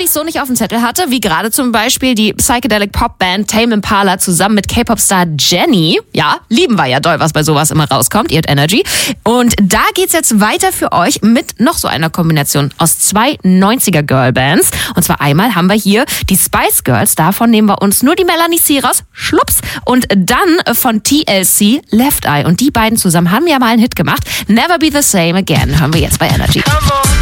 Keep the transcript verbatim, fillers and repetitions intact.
ich so nicht auf dem Zettel hatte, wie gerade zum Beispiel die Psychedelic Pop Band Tame Impala zusammen mit K-Pop-Star Jennie. Ja, lieben wir ja doll, was bei sowas immer rauskommt, ihr habt Energy. Und da geht's jetzt weiter für euch mit noch so einer Kombination aus zwei neunziger Girlbands. Und zwar einmal haben wir hier die Spice Girls, davon nehmen wir uns nur die Melanie C raus, schlups. Und dann von T L C, Left Eye. Und die beiden zusammen haben ja mal einen Hit gemacht. Never Be the Same Again, hören wir jetzt bei Energy.